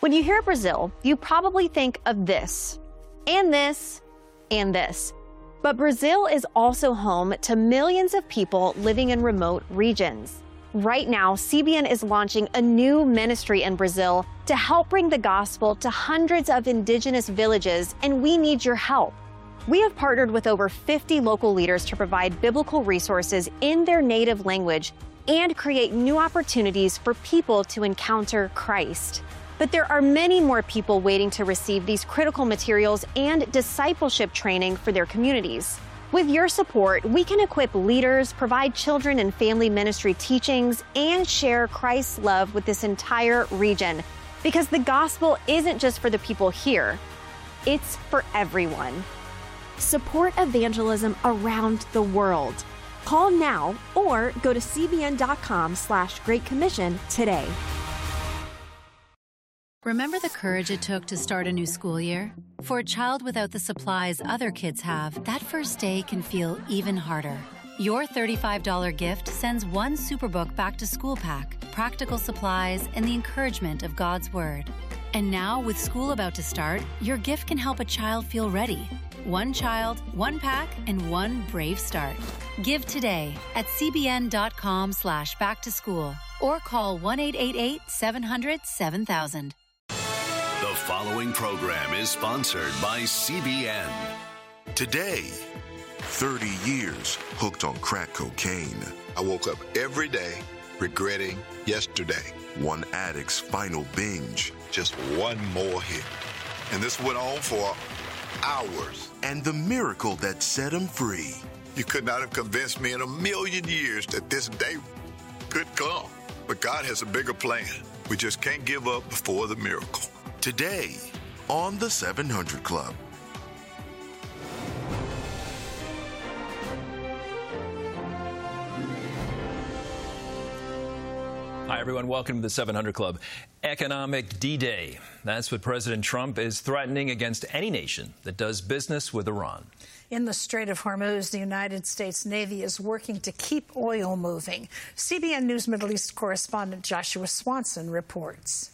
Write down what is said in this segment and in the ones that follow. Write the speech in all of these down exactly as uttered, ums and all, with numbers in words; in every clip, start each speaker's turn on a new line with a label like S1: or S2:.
S1: When you hear Brazil, you probably think of this, and this, and this. But Brazil is also home to millions of people living in remote regions. Right now, C B N is launching a new ministry in Brazil to help bring the gospel to hundreds of indigenous villages, and we need your help. We have partnered with over fifty local leaders to provide biblical resources in their native language and create new opportunities for people to encounter Christ. But there are many more people waiting to receive these critical materials and discipleship training for their communities. With your support, we can equip leaders, provide children and family ministry teachings, and share Christ's love with this entire region. Because the gospel isn't just for the people here, it's for everyone. Support evangelism around the world. Call now or go to cbn.com slash Great Commission today.
S2: Remember the courage it took to start a new school year? For a child without the supplies other kids have, that first day can feel even harder. Your thirty-five dollars gift sends one Superbook back to school pack, practical supplies, and the encouragement of God's Word. And now, with school about to start, your gift can help a child feel ready. One child, one pack, and one brave start. Give today at cbn.com slash back to school or call one eight eight eight, seven hundred, seven thousand.
S3: The following program is sponsored by C B N.
S4: Today, thirty years hooked on crack cocaine.
S5: I woke up every day regretting yesterday.
S4: One addict's final binge.
S5: Just one more hit. And this went on for hours.
S4: And the miracle that set him free.
S5: You could not have convinced me in a million years that this day could come. But God has a bigger plan. We just can't give up before the miracle.
S4: Today on the seven hundred Club.
S6: Hi, everyone. Welcome to the seven hundred Club. Economic D-Day. That's what President Trump is threatening against any nation that does business with Iran.
S7: In the Strait of Hormuz, the United States Navy is working to keep oil moving. C B N News Middle East correspondent Joshua Swanson reports.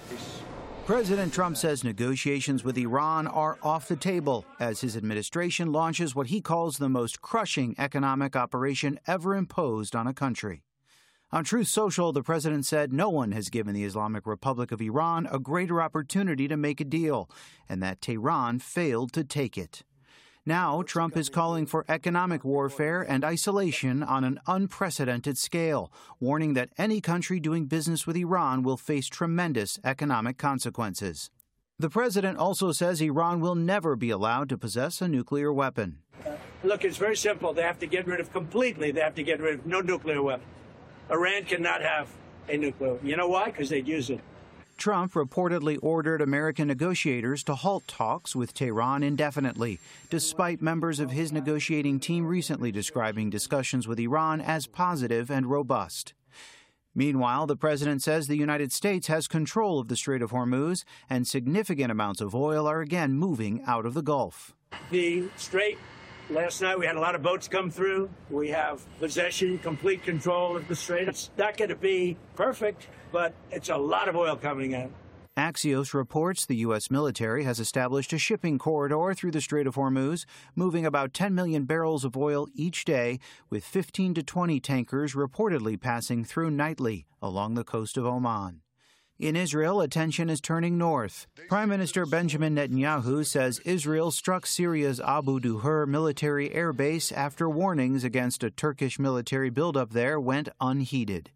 S8: President Trump says negotiations with Iran are off the table as his administration launches what he calls the most crushing economic operation ever imposed on a country. On Truth Social, the president said no one has given the Islamic Republic of Iran a greater opportunity to make a deal, and that Tehran failed to take it. Now, Trump is calling for economic warfare and isolation on an unprecedented scale, warning that any country doing business with Iran will face tremendous economic consequences. The president also says Iran will never be allowed to possess a nuclear weapon.
S9: Look, it's very simple. They have to get rid of completely. They have to get rid of no nuclear weapon. Iran cannot have a nuclear weapon. You know why? Because they'd use it.
S8: Trump reportedly ordered American negotiators to halt talks with Tehran indefinitely, despite members of his negotiating team recently describing discussions with Iran as positive and robust. Meanwhile, the president says the United States has control of the Strait of Hormuz, and significant amounts of oil are again moving out of the Gulf.
S9: The Strait, last night we had a lot of boats come through. We have possession, complete control of the Strait. It's not going to be perfect, but it's a lot of oil coming in.
S8: Axios reports the U S military has established a shipping corridor through the Strait of Hormuz, moving about ten million barrels of oil each day, with fifteen to twenty tankers reportedly passing through nightly along the coast of Oman. In Israel, attention is turning north. Prime Minister Benjamin Netanyahu says Israel struck Syria's Abu Duhur military air base after warnings against a Turkish military buildup there went unheeded.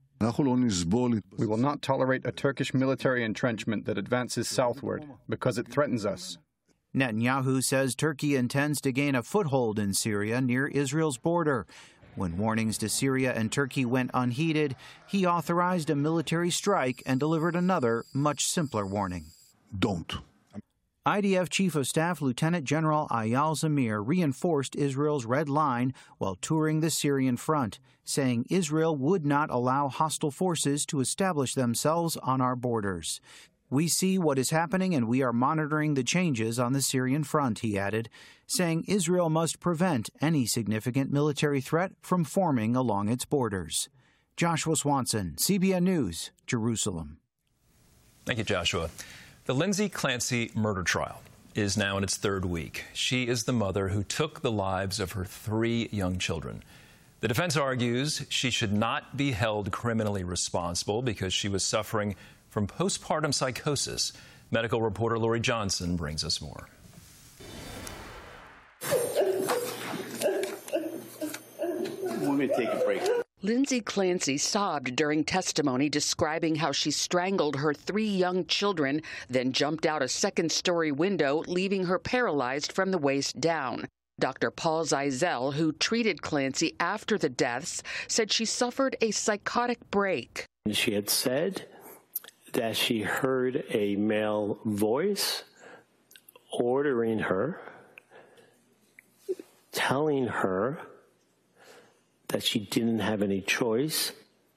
S10: We will not tolerate a Turkish military entrenchment that advances southward because it threatens us.
S8: Netanyahu says Turkey intends to gain a foothold in Syria near Israel's border. When warnings to Syria and Turkey went unheeded, he authorized a military strike and delivered another, much simpler warning.
S4: Don't.
S8: I D F Chief of Staff Lieutenant General Eyal Zamir reinforced Israel's red line while touring the Syrian front, saying Israel would not allow hostile forces to establish themselves on our borders. We see what is happening and we are monitoring the changes on the Syrian front, he added, saying Israel must prevent any significant military threat from forming along its borders. Joshua Swanson, C B N News, Jerusalem.
S6: Thank you, Joshua. The Lindsay Clancy murder trial is now in its third week. She is the mother who took the lives of her three young children. The defense argues she should not be held criminally responsible because she was suffering from postpartum psychosis. Medical reporter Lori Johnson brings us more.
S11: Want me to take a break?
S12: Lindsay Clancy sobbed during testimony describing how she strangled her three young children, then jumped out a second-story window, leaving her paralyzed from the waist down. Doctor Paul Zeisel, who treated Clancy after the deaths, said she suffered a psychotic break.
S11: She had said that she heard a male voice ordering her, telling her that she didn't have any choice,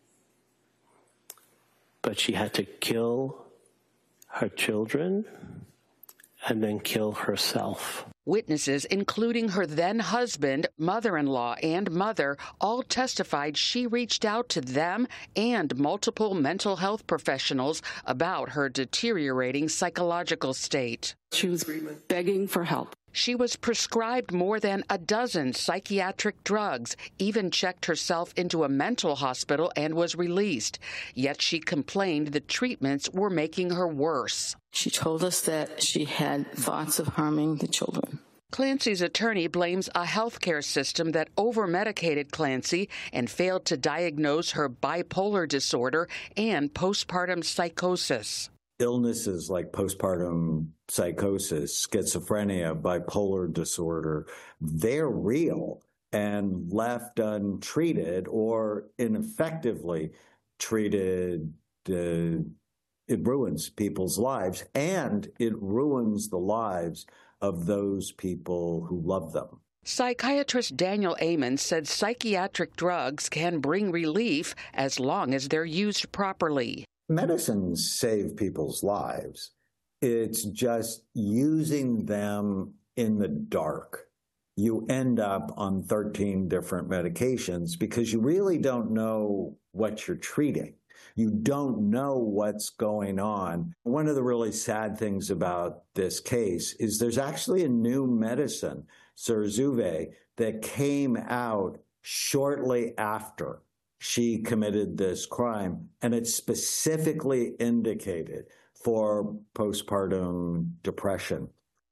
S11: but she had to kill her children and then kill herself.
S12: Witnesses, including her then-husband, mother-in-law, and mother, all testified she reached out to them and multiple mental health professionals about her deteriorating psychological state.
S13: She was begging for help.
S12: She was prescribed more than a dozen psychiatric drugs, even checked herself into a mental hospital and was released. Yet she complained the treatments were making her worse.
S13: She told us that she had thoughts of harming the children.
S12: Clancy's attorney blames a healthcare system that over-medicated Clancy and failed to diagnose her bipolar disorder and postpartum psychosis.
S14: Illnesses like postpartum psychosis, schizophrenia, bipolar disorder, they're real, and left untreated or ineffectively treated, uh, it ruins people's lives, and it ruins the lives of those people who love them.
S12: Psychiatrist Daniel Amen said psychiatric drugs can bring relief as long as they're used properly.
S14: Medicines save people's lives. It's just using them in the dark. You end up on thirteen different medications because you really don't know what you're treating. You don't know what's going on. One of the really sad things about this case is there's actually a new medicine, Zurzuvae, that came out shortly after she committed this crime, and it's specifically indicated for postpartum depression.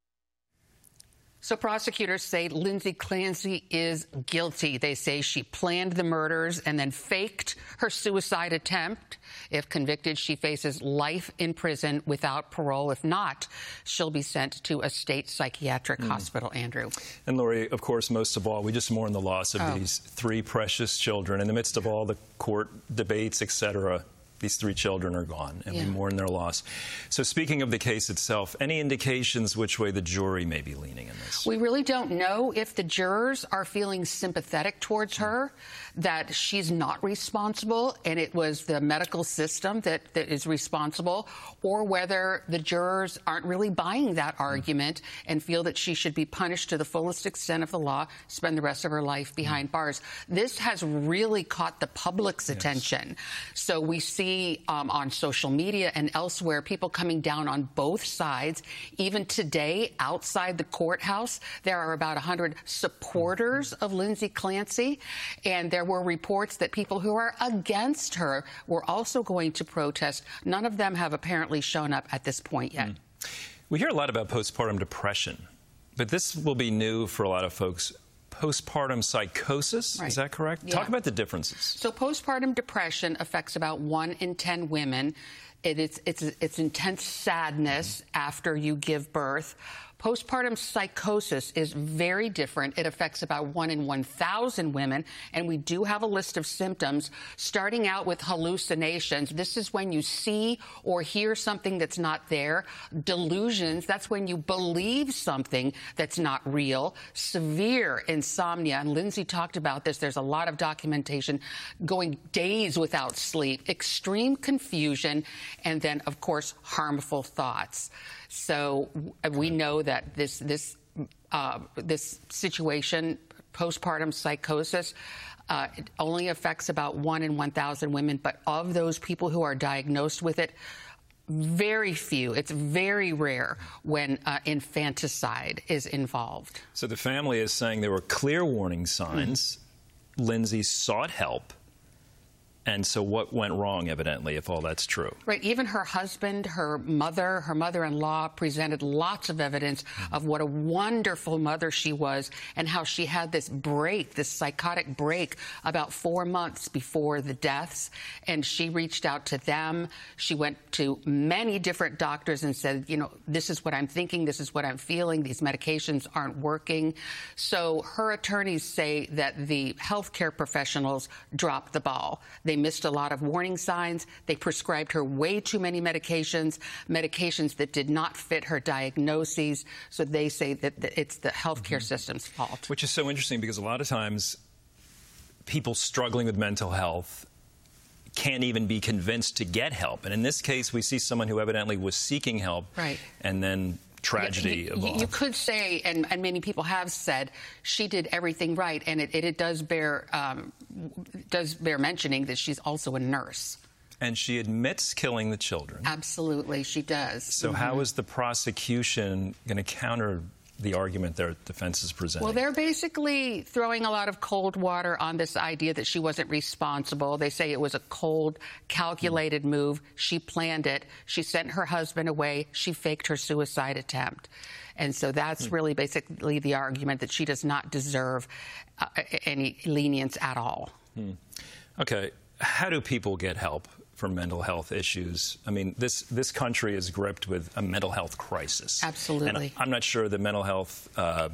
S15: So prosecutors say Lindsay Clancy is guilty. They say she planned the murders and then faked her suicide attempt. If convicted, she faces life in prison without parole. If not, she'll be sent to a state psychiatric mm. hospital, Andrew.
S6: And Lori, of course, most of all, we just mourn the loss of oh. these three precious children. In the midst of all the court debates, et cetera, these three children are gone, and yeah. we mourn their loss. So speaking of the case itself, any indications which way the jury may be leaning in this?
S15: We really don't know if the jurors are feeling sympathetic towards her, that she's not responsible and it was the medical system that, that is responsible, or whether the jurors aren't really buying that argument and feel that she should be punished to the fullest extent of the law, spend the rest of her life behind mm. bars. This has really caught the public's yes. attention. So we see Um, on social media and elsewhere, people coming down on both sides. Even today, outside the courthouse, there are about one hundred supporters of Lindsay Clancy, and there were reports that people who are against her were also going to protest. None of them have apparently shown up at this point yet. Mm.
S6: We hear a lot about postpartum depression, but this will be new for a lot of folks. Postpartum psychosis, right. Is that correct?
S15: Yeah.
S6: Talk about the differences.
S15: So postpartum depression affects about one in ten women. It, it's, it's, it's intense sadness mm-hmm. after you give birth. Postpartum psychosis is very different. It affects about one in one thousand women, and we do have a list of symptoms, starting out with hallucinations. This is when you see or hear something that's not there. Delusions, that's when you believe something that's not real. Severe insomnia, and Lindsay talked about this. There's a lot of documentation, going days without sleep, extreme confusion, and then, of course, harmful thoughts. So we know that this this uh, this situation, postpartum psychosis, uh, it only affects about one in one thousand women. But of those people who are diagnosed with it, very few. It's very rare when uh, infanticide is involved.
S6: So the family is saying there were clear warning signs. Mm. Lindsay sought help. And so what went wrong, evidently, if all that's true?
S15: Right. Even her husband, her mother, her mother-in-law presented lots of evidence of what a wonderful mother she was and how she had this break, this psychotic break, about four months before the deaths. And she reached out to them. She went to many different doctors and said, you know, this is what I'm thinking. This is what I'm feeling. These medications aren't working. So her attorneys say that the healthcare professionals dropped the ball. They They missed a lot of warning signs. They prescribed her way too many medications, medications that did not fit her diagnoses. So they say that it's the healthcare mm-hmm. system's fault.
S6: Which is so interesting because a lot of times people struggling with mental health can't even be convinced to get help. And in this case, we see someone who evidently was seeking help.
S15: Right.
S6: And then tragedy
S15: you,
S6: evolved.
S15: You could say, and, and many people have said, she did everything right, and it, it, it does bear um, does bear mentioning that she's also a nurse.
S6: And she admits killing the children.
S15: Absolutely, she does.
S6: So mm-hmm. how is the prosecution going to counter the argument their defense is presenting?
S15: Well, they're basically throwing a lot of cold water on this idea that she wasn't responsible. They say it was a cold, calculated mm. move. She planned it. She sent her husband away. She faked her suicide attempt. And so that's mm. really basically the argument that she does not deserve uh, any lenience at all.
S6: Mm. Okay. How do people get help for mental health issues? I mean, this this country is gripped with a mental health crisis.
S15: Absolutely.
S6: And I'm not sure the mental health uh,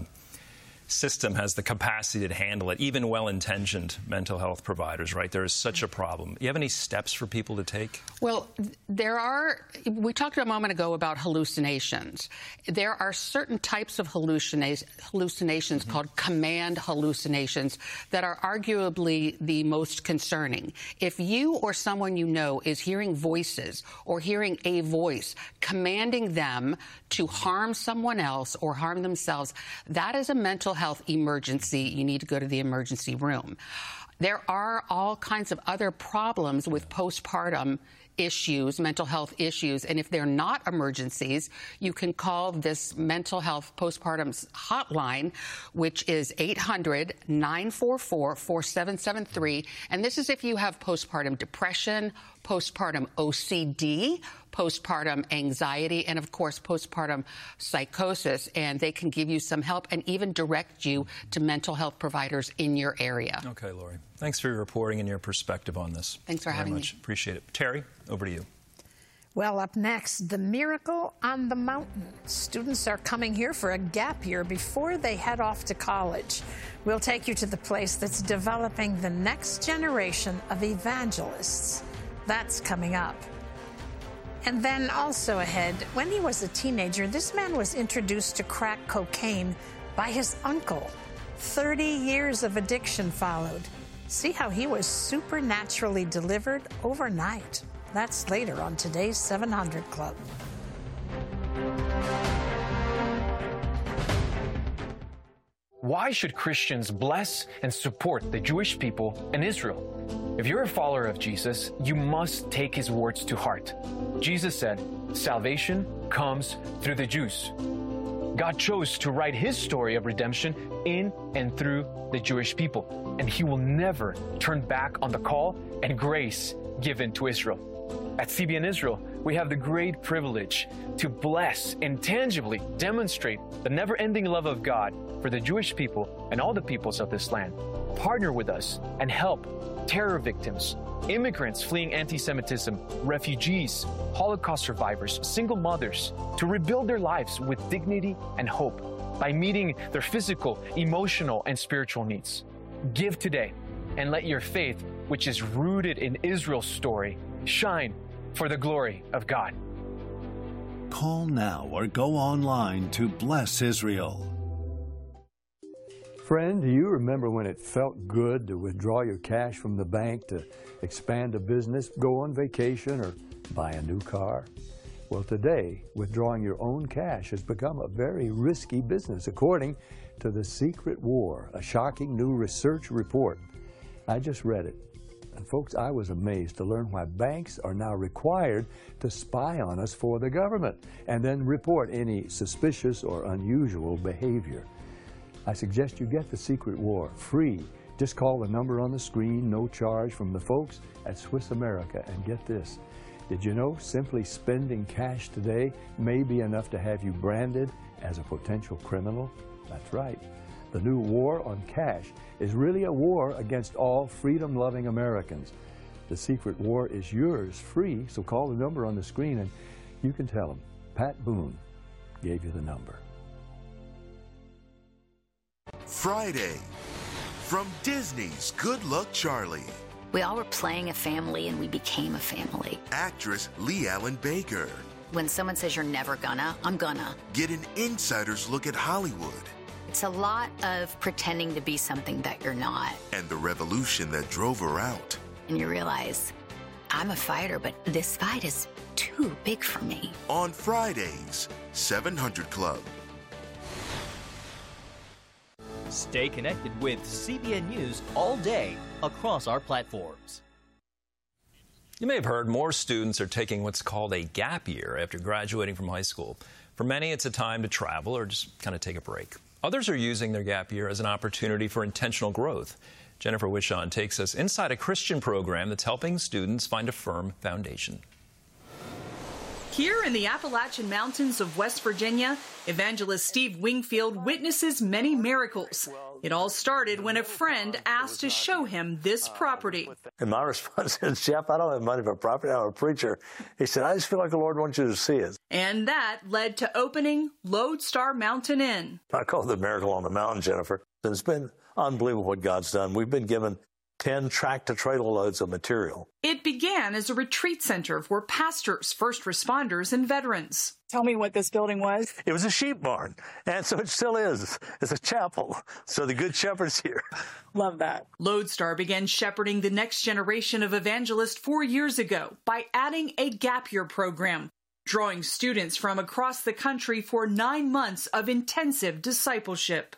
S6: system has the capacity to handle it, even well-intentioned mental health providers, right? There is such a problem. Do you have any steps for people to take?
S15: Well, there are, we talked a moment ago about hallucinations. There are certain types of hallucina- hallucinations mm-hmm. called command hallucinations that are arguably the most concerning. If you or someone you know is hearing voices or hearing a voice commanding them to harm someone else or harm themselves, that is a mental health emergency. You need to go to the emergency room. There are all kinds of other problems with postpartum issues, mental health issues, and if they're not emergencies, you can call this mental health postpartum hotline, which is eight hundred, nine four four, four seven seven three, and this is if you have postpartum depression, postpartum O C D, postpartum anxiety, and of course postpartum psychosis, and they can give you some help and even direct you to mental health providers in your area.
S6: Okay, Lori. Thanks for your reporting and your perspective on this.
S15: Thanks for
S6: Very
S15: having
S6: much.
S15: me.
S6: Appreciate it. Terry, over to you.
S7: Well, up next, the miracle on the mountain. Students are coming here for a gap year before they head off to college. We'll take you to the place that's developing the next generation of evangelists. That's coming up. And then also ahead, when he was a teenager, this man was introduced to crack cocaine by his uncle. thirty years of addiction followed. See how he was supernaturally delivered overnight. That's later on today's seven hundred Club.
S16: Why should Christians bless and support the Jewish people and Israel? If you're a follower of Jesus, you must take his words to heart. Jesus said, "Salvation comes through the Jews." God chose to write his story of redemption in and through the Jewish people, and he will never turn back on the call and grace given to Israel. At C B N Israel, we have the great privilege to bless and tangibly demonstrate the never-ending love of God for the Jewish people and all the peoples of this land. Partner with us and help terror victims, immigrants fleeing anti-Semitism, refugees, Holocaust survivors, single mothers, to rebuild their lives with dignity and hope by meeting their physical, emotional, and spiritual needs. Give today and let your faith, which is rooted in Israel's story, shine for the glory of God.
S17: Call now or go online to Bless Israel.
S18: Friend, do you remember when it felt good to withdraw your cash from the bank to expand a business, go on vacation, or buy a new car? Well, today, withdrawing your own cash has become a very risky business, according to The Secret War, a shocking new research report. I just read it. And folks, I was amazed to learn why banks are now required to spy on us for the government and then report any suspicious or unusual behavior. I suggest you get The Secret War free. Just call the number on the screen, no charge, from the folks at Swiss America. And get this, did you know simply spending cash today may be enough to have you branded as a potential criminal? That's right. The new war on cash is really a war against all freedom-loving Americans. The Secret War is yours free, so call the number on the screen and you can tell them Pat Boone gave you the number.
S4: Friday, from Disney's Good Luck Charlie.
S19: We all were playing a family and we became a family.
S4: Actress Lee Allen Baker.
S19: When someone says you're never gonna, I'm gonna.
S4: Get an insider's look at Hollywood.
S19: It's a lot of pretending to be something that you're not.
S4: And the revolution that drove her out.
S19: And you realize, I'm a fighter, but this fight is too big for me.
S4: On Fridays, seven hundred Club.
S20: Stay connected with C B N News all day across our platforms.
S6: You may have heard more students are taking what's called a gap year after graduating from high school. For many, it's a time to travel or just kind of take a break. Others are using their gap year as an opportunity for intentional growth. Jennifer Wishon takes us inside a Christian program that's helping students find a firm foundation.
S21: Here in the Appalachian Mountains of West Virginia, evangelist Steve Wingfield witnesses many miracles. It all started when a friend asked to show him this property.
S22: And my response is, Jeff, I don't have money for property. I'm a preacher. He said, I just feel like the Lord wants you to see it.
S21: And that led to opening Lodestar Mountain Inn.
S22: I call it the miracle on the mountain, Jennifer. It's been unbelievable what God's done. We've been given ten tractor-trailer loads of material.
S21: It began as a retreat center for pastors, first responders, and veterans.
S23: Tell me what this building was.
S22: It was a sheep barn, and so it still is. It's a chapel, so the Good Shepherd's here.
S23: Love that.
S21: Lodestar began shepherding the next generation of evangelists four years ago by adding a gap year program, drawing students from across the country for nine months of intensive discipleship.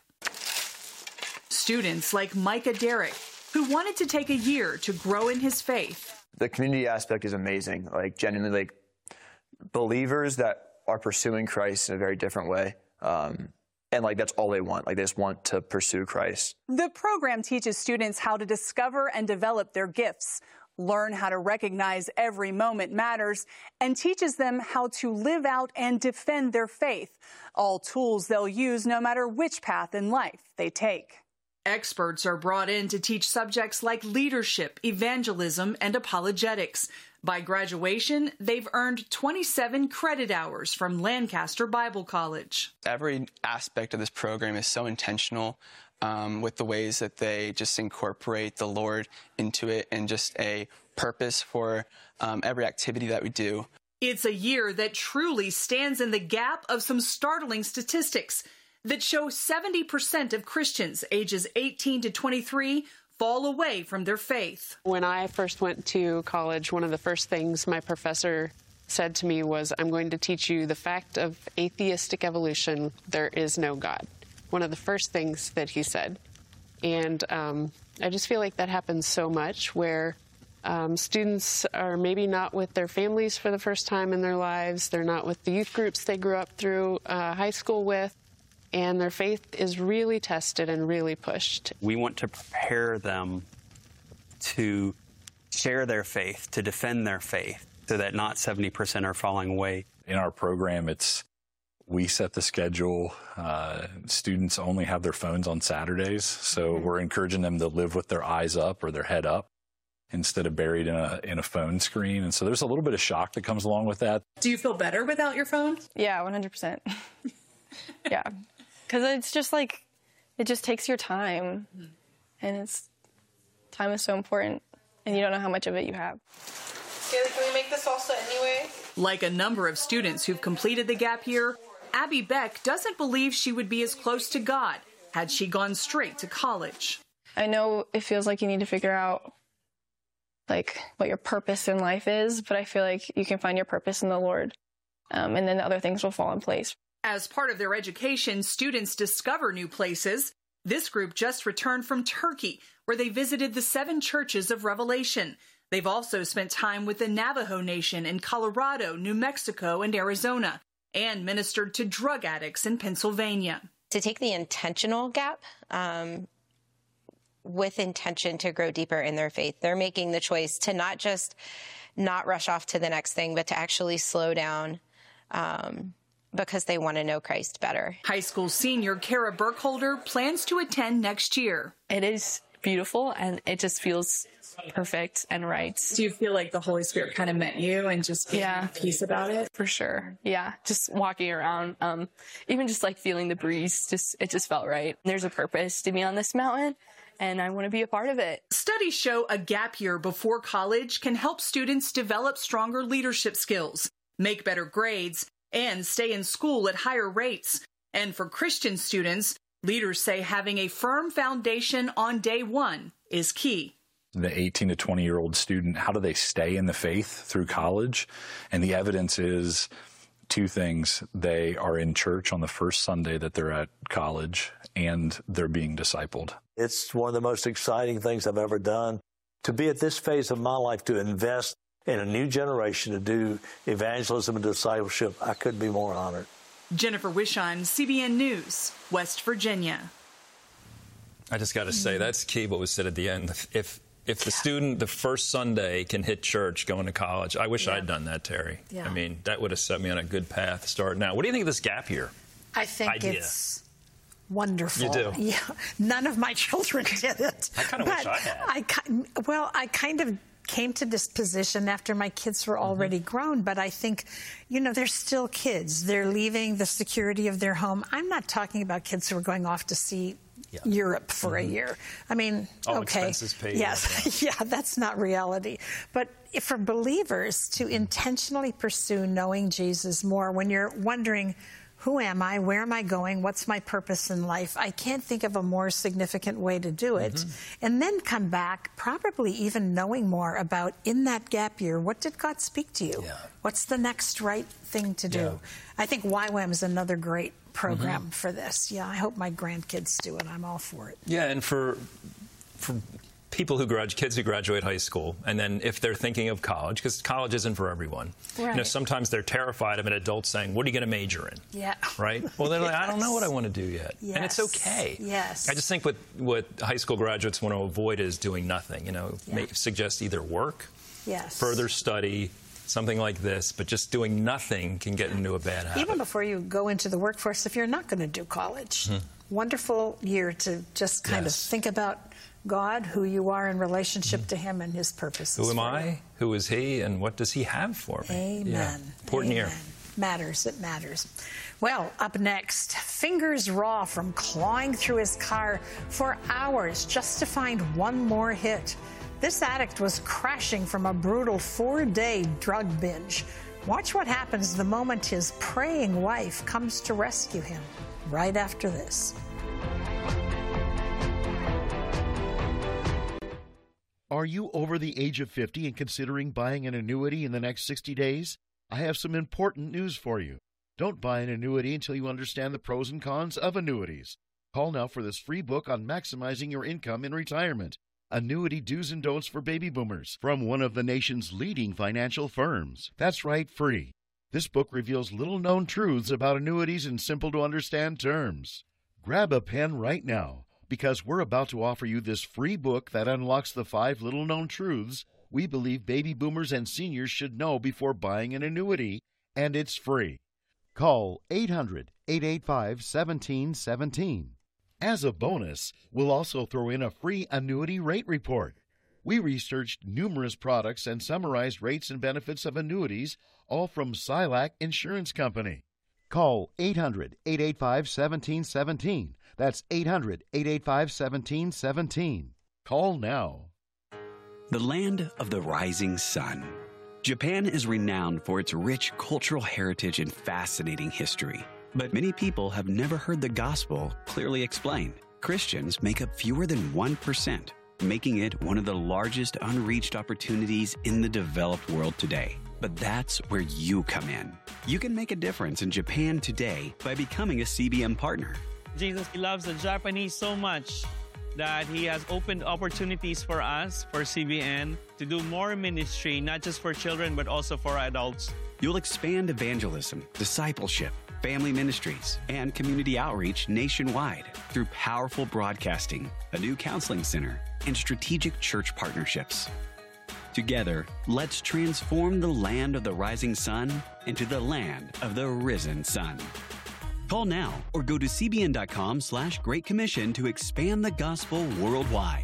S21: Students like Micah Derrick, who wanted to take a year to grow in his faith.
S24: The community aspect is amazing. Like, genuinely, like, believers that are pursuing Christ in a very different way. Um, and, like, that's all they want. Like, they just want to pursue Christ.
S23: The program teaches students how to discover and develop their gifts, learn how to recognize every moment matters, and teaches them how to live out and defend their faith, all tools they'll use no matter which path in life they take.
S21: Experts are brought in to teach subjects like leadership, evangelism, and apologetics. By graduation, they've earned twenty-seven credit hours from Lancaster Bible College.
S25: Every aspect of this program is so intentional um, with the ways that they just incorporate the Lord into it and just a purpose for um, every activity that we do.
S21: It's a year that truly stands in the gap of some startling statistics that show seventy percent of Christians ages eighteen to twenty-three fall away from their faith.
S26: When I first went to college, one of the first things my professor said to me was, I'm going to teach you the fact of atheistic evolution. There is no God. One of the first things that he said. And um, I just feel like that happens so much where um, students are maybe not with their families for the first time in their lives. They're not with the youth groups they grew up through uh, high school with. And their faith is really tested and really pushed.
S27: We want to prepare them to share their faith, to defend their faith, so that not seventy percent are falling away.
S28: In our program, it's we set the schedule. Uh, students only have their phones on Saturdays, so mm-hmm. we're encouraging them to live with their eyes up or their head up instead of buried in a in a phone screen. And so there's a little bit of shock that comes along with that.
S21: Do you feel better without your phone?
S29: Yeah, one hundred percent. Yeah. Because it's just like, it just takes your time, and it's, time is so important, and you don't know how much of it you have.
S30: Kaylee, can we make this salsa anyway?
S21: Like a number of students who've completed the gap year, Abby Beck doesn't believe she would be as close to God had she gone straight to college.
S29: I know it feels like you need to figure out, like, what your purpose in life is, but I feel like you can find your purpose in the Lord, um, and then the other things will fall in place.
S21: As part of their education, students discover new places. This group just returned from Turkey, where they visited the seven churches of Revelation. They've also spent time with the Navajo Nation in Colorado, New Mexico, and Arizona, and ministered to drug addicts in Pennsylvania.
S1: To take the intentional gap um, with intention to grow deeper in their faith, they're making the choice to not just not rush off to the next thing, but to actually slow down um, because they want to know Christ better.
S21: High school senior Kara Burkholder plans to attend next year.
S2: It is beautiful, and it just feels perfect and right.
S23: Do you feel like the Holy Spirit kind of met you and just
S2: yeah
S23: peace about it?
S2: For sure. Yeah, just walking around, um, even just like feeling the breeze, just it just felt right. There's a purpose to be on this mountain, and I want to be a part of it.
S21: Studies show a gap year before college can help students develop stronger leadership skills, make better grades, and stay in school at higher rates. And for Christian students, leaders say having a firm foundation on day one is key.
S28: The eighteen to twenty year old student, how do they stay in the faith through college? And the evidence is two things. They are in church on the first Sunday that they're at college, and they're being discipled.
S22: It's one of the most exciting things I've ever done. To be at this phase of my life, to invest in a new generation, to do evangelism and discipleship, I couldn't be more honored.
S21: Jennifer Wishon, C B N News, West Virginia.
S6: I just got to say, that's key what was said at the end. If if the student, the first Sunday, can hit church going to college, I wish yeah. I'd done that, Terry.
S7: Yeah.
S6: I mean, that would have set me on a good path starting out. What do you think of this gap year
S7: I think
S6: idea?
S7: It's wonderful.
S6: You do?
S7: Yeah. None of my children did it.
S6: I kind of wish I had.
S7: I, well, I kind of came to this position after my kids were already mm-hmm. grown, but I think, you know, they're still kids. They're leaving the security of their home. I'm not talking about kids who are going off to see yeah. Europe for mm-hmm. a year. I mean,
S6: All
S7: okay.
S6: expenses paid.
S7: Yes. Yeah. yeah, that's not reality. But if for believers to intentionally pursue knowing Jesus more, when you're wondering, who am I? Where am I going? What's my purpose in life? I can't think of a more significant way to do it. Mm-hmm. And then come back, probably even knowing more about, in that gap year, what did God speak to you? Yeah. What's the next right thing to do? Yeah. I think Y WAM is another great program mm-hmm. for this. Yeah, I hope my grandkids do it. I'm all for it.
S6: Yeah, and for for people who graduate, kids who graduate high school, and then if they're thinking of college, because college isn't for everyone.
S7: Right.
S6: You know, sometimes they're terrified of an adult saying, "What are you going to major in?"
S7: Yeah.
S6: Right. Well, they're
S7: yes.
S6: like, "I don't know what I want to do yet,"
S7: yes.
S6: and it's okay.
S7: Yes.
S6: I just think what what high school graduates want to avoid is doing nothing. You know, yeah. make, suggest either work,
S7: yes,
S6: further study, something like this, but just doing nothing can get into a bad habit.
S7: Even before you go into the workforce, if you're not going to do college, mm-hmm. wonderful year to just kind
S6: yes.
S7: of think about God, who you are in relationship mm-hmm. to Him and His purposes.
S6: Who am
S7: for
S6: I?
S7: You.
S6: Who is He? And what does He have for me?
S7: Amen.
S6: Yeah. Important
S7: Amen.
S6: year.
S7: Matters. It matters. Well, up next, fingers raw from clawing through his car for hours just to find one more hit. This addict was crashing from a brutal four-day drug binge. Watch what happens the moment his praying wife comes to rescue him right after this.
S3: Are you over the age of fifty and considering buying an annuity in the next sixty days? I have some important news for you. Don't buy an annuity until you understand the pros and cons of annuities. Call now for this free book on maximizing your income in retirement. Annuity Do's and Don'ts for Baby Boomers from one of the nation's leading financial firms. That's right, free. This book reveals little-known truths about annuities in simple-to-understand terms. Grab a pen right now, because we're about to offer you this free book that unlocks the five little-known truths we believe baby boomers and seniors should know before buying an annuity, and it's free. Call eight hundred, eight eight five, one seven one seven. As a bonus, we'll also throw in a free annuity rate report. We researched numerous products and summarized rates and benefits of annuities, all from Silac Insurance Company. Call eight hundred, eight eight five, one seven one seven. That's eight hundred, eight eight five, one seven one seven. Call now.
S5: The land of the rising sun. Japan is renowned for its rich cultural heritage and fascinating history. But many people have never heard the gospel clearly explained. Christians make up fewer than one percent, making it one of the largest unreached opportunities in the developed world today. But that's where you come in. You can make a difference in Japan today by becoming a C B M partner.
S8: Jesus loves the Japanese so much that he has opened opportunities for us, for C B N, to do more ministry, not just for children, but also for adults.
S5: You'll expand evangelism, discipleship, family ministries, and community outreach nationwide through powerful broadcasting, a new counseling center, and strategic church partnerships. Together, let's transform the land of the rising sun into the land of the risen sun. Call now or go to cbn.com slash Great Commission to expand the gospel worldwide.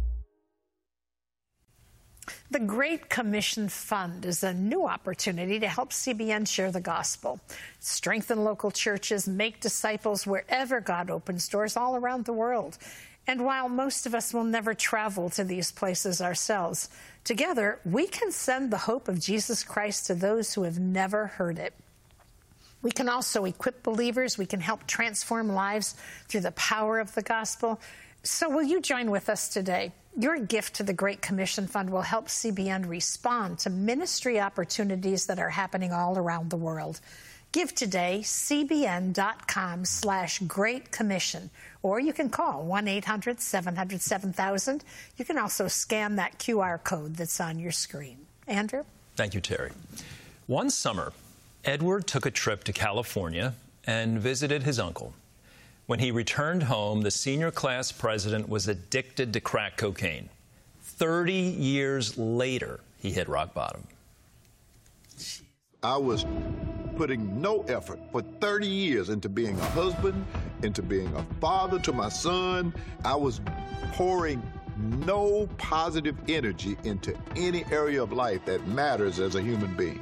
S7: The Great Commission Fund is a new opportunity to help C B N share the gospel, strengthen local churches, make disciples wherever God opens doors all around the world. And while most of us will never travel to these places ourselves, together we can send the hope of Jesus Christ to those who have never heard it. We can also equip believers. We can help transform lives through the power of the gospel. So will you join with us today? Your gift to the Great Commission Fund will help C B N respond to ministry opportunities that are happening all around the world. Give today, cbn.com slash Great Commission, or you can call one eight hundred seven hundred seven thousand. You can also scan that Q R code that's on your screen. Andrew?
S6: Thank you, Terry. One summer, Edward took a trip to California and visited his uncle. When he returned home, the senior class president was addicted to crack cocaine. Thirty years later, he hit rock bottom.
S9: I was putting no effort for thirty years into being a husband, into being a father to my son. I was pouring no positive energy into any area of life that matters as a human being.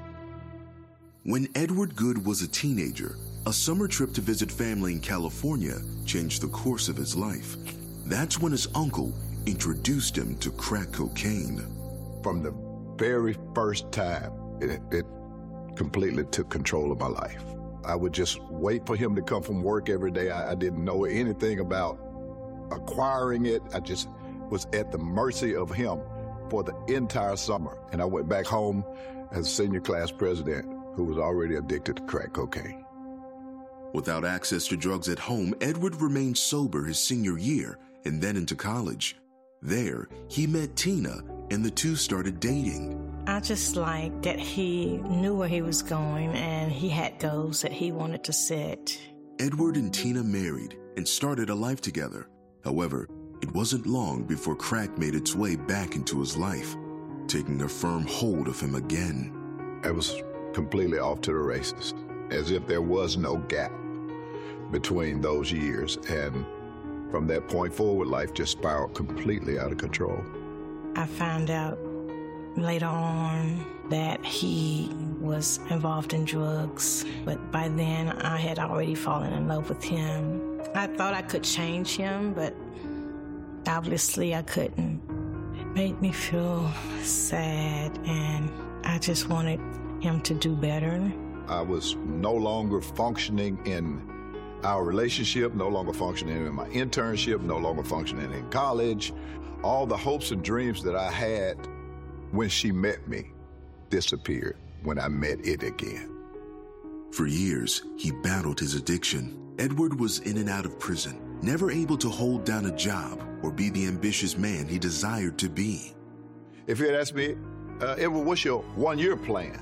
S4: When Edward Good was a teenager, a summer trip to visit family in California changed the course of his life. That's when his uncle introduced him to crack cocaine.
S9: From the very first time, it, it completely took control of my life. I would just wait for him to come from work every day. I, I didn't know anything about acquiring it. I just was at the mercy of him for the entire summer. And I went back home as senior class president who was already addicted to crack cocaine.
S4: Without access to drugs at home, Edward remained sober his senior year and then into college. There, he met Tina, and the two started dating.
S10: I just liked that he knew where he was going, and he had goals that he wanted to set.
S4: Edward and Tina married and started a life together. However, it wasn't long before crack made its way back into his life, taking a firm hold of him again.
S9: I was completely off to the races, as if there was no gap between those years. And from that point forward, life just spiraled completely out of control.
S10: I found out later on that he was involved in drugs, but by then I had already fallen in love with him. I thought I could change him, but obviously I couldn't. It made me feel sad, and I just wanted him to do better.
S9: I was no longer functioning in our relationship, no longer functioning in my internship, no longer functioning in college. All the hopes and dreams that I had when she met me disappeared when I met it again.
S4: For years, he battled his addiction. Edward was in and out of prison, never able to hold down a job or be the ambitious man he desired to be.
S9: If you had asked me, uh, Edward, what's your one-year plan?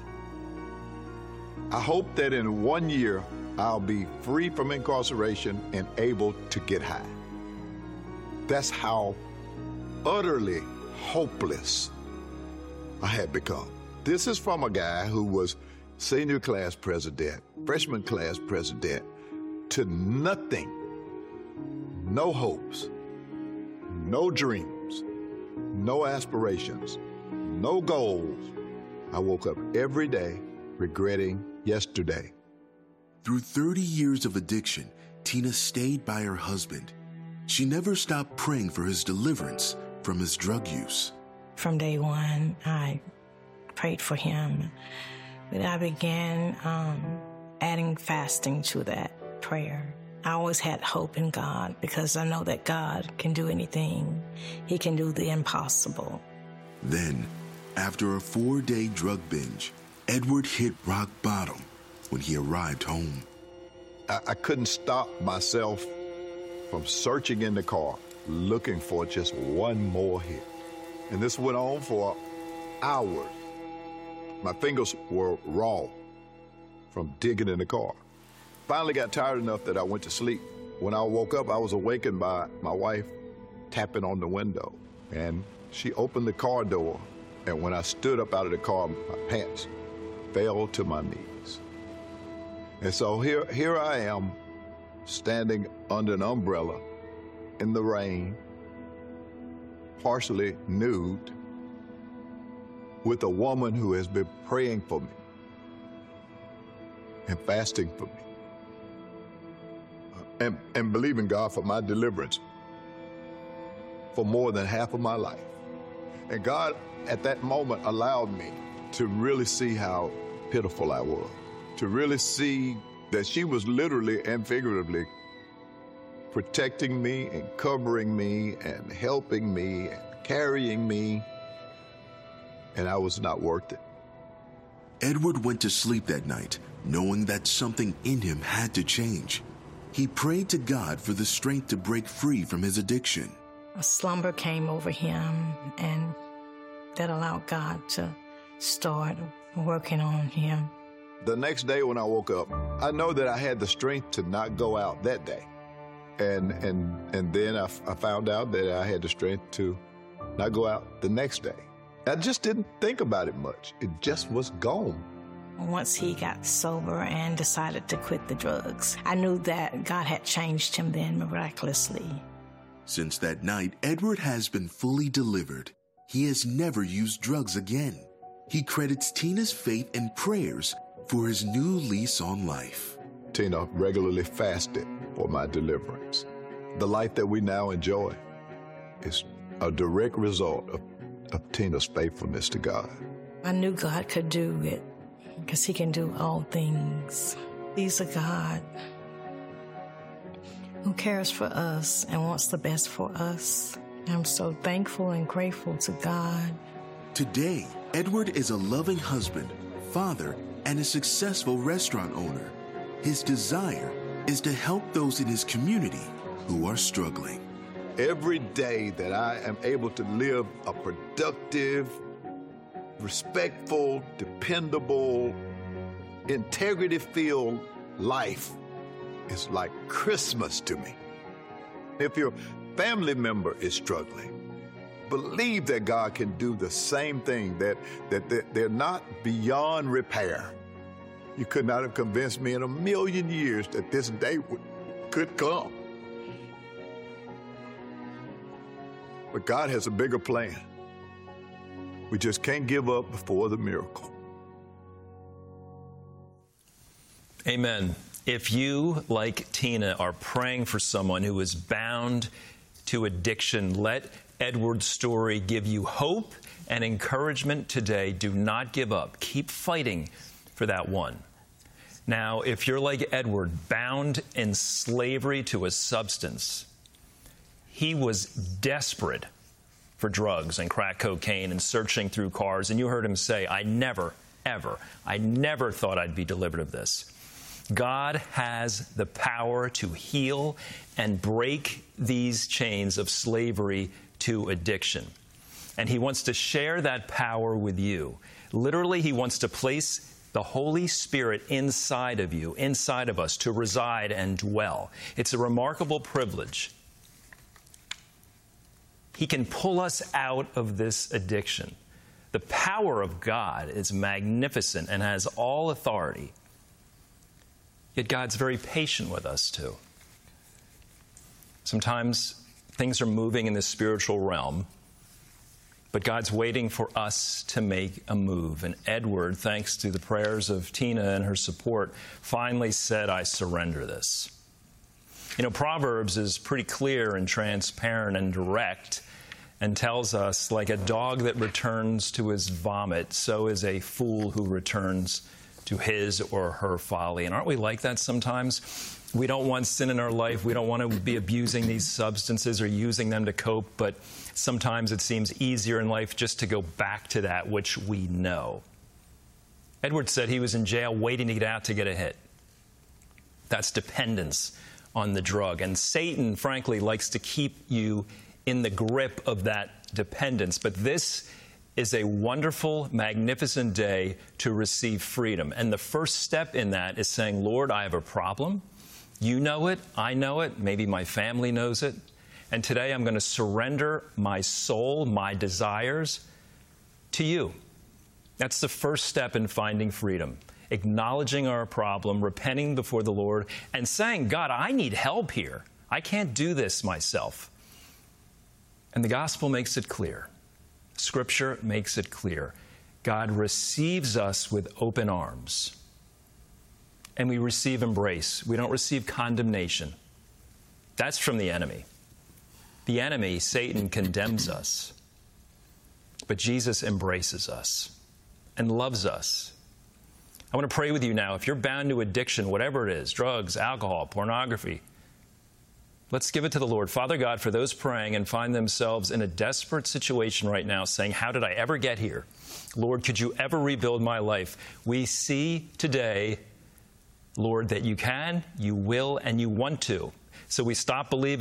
S9: I hope that in one year, I'll be free from incarceration and able to get high. That's how utterly hopeless I had become. This is from a guy who was senior class president, freshman class president, to nothing, no hopes, no dreams, no aspirations, no goals. I woke up every day regretting yesterday.
S4: Through thirty years of addiction, Tina stayed by her husband. She never stopped praying for his deliverance from his drug use.
S10: From day one, I prayed for him, but I began um, adding fasting to that prayer. I always had hope in God because I know that God can do anything. He can do the impossible.
S4: Then, after a four-day drug binge, Edward hit rock bottom when he arrived home.
S9: I, I couldn't stop myself from searching in the car, looking for just one more hit. And this went on for hours. My fingers were raw from digging in the car. Finally got tired enough that I went to sleep. When I woke up, I was awakened by my wife tapping on the window. And she opened the car door, and when I stood up out of the car, my pants fell to my knees. And so here, here I am, standing under an umbrella in the rain, partially nude, with a woman who has been praying for me and fasting for me and, and believing God for my deliverance for more than half of my life. And God, at that moment, allowed me to really see how pitiful I was, to really see that she was literally and figuratively protecting me and covering me and helping me and carrying me, and I was not worth it.
S4: Edward went to sleep that night knowing that something in him had to change. He prayed to God for the strength to break free from his addiction.
S10: A slumber came over him, and that allowed God to start working on him.
S9: The next day when I woke up, I know that I had the strength to not go out that day. And and and then I, I found out that I had the strength to not go out the next day. I just didn't think about it much. It just was gone.
S10: Once he got sober and decided to quit the drugs, I knew that God had changed him then miraculously.
S4: Since that night, Edward has been fully delivered. He has never used drugs again. He credits Tina's faith and prayers for his new lease on life.
S9: Tina regularly fasted for my deliverance. The life that we now enjoy is a direct result of, of Tina's faithfulness to God.
S10: I knew God could do it because he can do all things. He's a God who cares for us and wants the best for us. I'm so thankful and grateful to God.
S4: Today, Edward is a loving husband, father, and a successful restaurant owner. His desire is to help those in his community who are struggling.
S9: Every day that I am able to live a productive, respectful, dependable, integrity-filled life is like Christmas to me. If your family member is struggling, believe that God can do the same thing, that, that, that they're not beyond repair. You could not have convinced me in a million years that this day would, could come. But God has a bigger plan. We just can't give up before the miracle.
S6: Amen. If you, like Tina, are praying for someone who is bound to addiction, let Edward's story give you hope and encouragement today. Do not give up. Keep fighting for that one. Now, if you're like Edward, bound in slavery to a substance, he was desperate for drugs and crack cocaine and searching through cars. And you heard him say, I never, ever, I never thought I'd be delivered of this. God has the power to heal and break these chains of slavery to addiction. And he wants to share that power with you. Literally, he wants to place the Holy Spirit inside of you, inside of us, to reside and dwell. It's a remarkable privilege. He can pull us out of this addiction. The power of God is magnificent and has all authority. Yet God's very patient with us, too. Sometimes things are moving in the spiritual realm, but God's waiting for us to make a move. And Edward, thanks to the prayers of Tina and her support, finally said, I surrender this. You know, Proverbs is pretty clear and transparent and direct and tells us, like a dog that returns to his vomit, so is a fool who returns to his or her folly. And aren't we like that sometimes? We don't want sin in our life. We don't want to be abusing these substances or using them to cope, but sometimes it seems easier in life just to go back to that which we know. Edward said he was in jail waiting to get out to get a hit. That's dependence on the drug. And Satan, frankly, likes to keep you in the grip of that dependence. But this is a wonderful, magnificent day to receive freedom. And the first step in that is saying, Lord, I have a problem. You know it. I know it. Maybe my family knows it. And today I'm going to surrender my soul, my desires to you. That's the first step in finding freedom. Acknowledging our problem, repenting before the Lord, and saying, God, I need help here. I can't do this myself. And the gospel makes it clear. Scripture makes it clear. God receives us with open arms. And we receive embrace. We don't receive condemnation. That's from the enemy. The enemy, Satan, condemns us. But Jesus embraces us and loves us. I want to pray with you now. If you're bound to addiction, whatever it is, drugs, alcohol, pornography, let's give it to the Lord. Father God, for those praying and find themselves in a desperate situation right now, saying, how did I ever get here? Lord, could you ever rebuild my life? We see today, Lord, that you can, you will, and you want to. So we stop believing